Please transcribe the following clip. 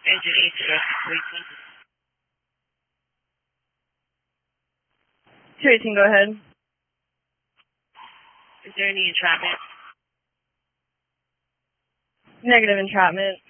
Engine 8 to 218, go ahead. Is there any entrapment? Negative entrapment.